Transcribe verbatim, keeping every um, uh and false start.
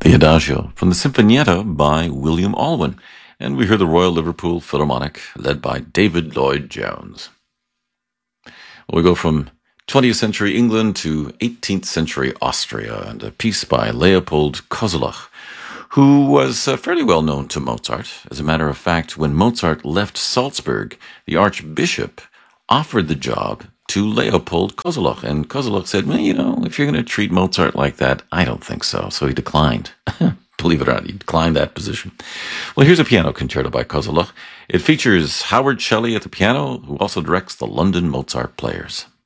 The Adagio from the Sinfonietta by William Alwyn, and we hear the Royal Liverpool Philharmonic led by David Lloyd-Jones. We go from twentieth century England to eighteenth century Austria, and a piece by Leopold Kozelach, who was uh, fairly well known to Mozart. As a matter of fact, when Mozart left Salzburg, the Archbishop offered the job to Leopold Kozelach, and Kozelach said, well, you know, if you're going to treat Mozart like that, I don't think so. So he declined. Believe it or not, he declined that position. Well, here's a piano concerto by Kozelach. It features Howard Shelley at the piano, who also directs the London Mozart Players.